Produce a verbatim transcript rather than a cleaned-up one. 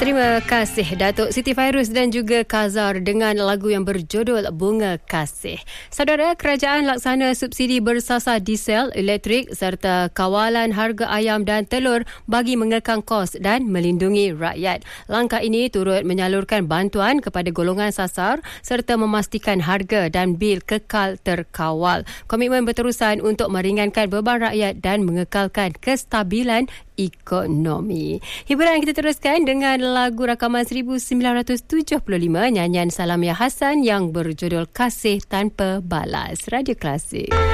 Terima kasih Datuk Siti Fairuz dan juga Kazar dengan lagu yang berjudul Bunga Kasih. Saudara, kerajaan laksana subsidi bersasar diesel, elektrik serta kawalan harga ayam dan telur bagi mengekang kos dan melindungi rakyat. Langkah ini turut menyalurkan bantuan kepada golongan sasar serta memastikan harga dan bil kekal terkawal. Komitmen berterusan untuk meringankan beban rakyat dan mengekalkan kestabilan ekonomi. Hiburan kita teruskan dengan lagu rakaman seribu sembilan ratus tujuh puluh lima nyanyian Salamia Hassan yang berjudul Kasih Tanpa Balas. Radio Klasik.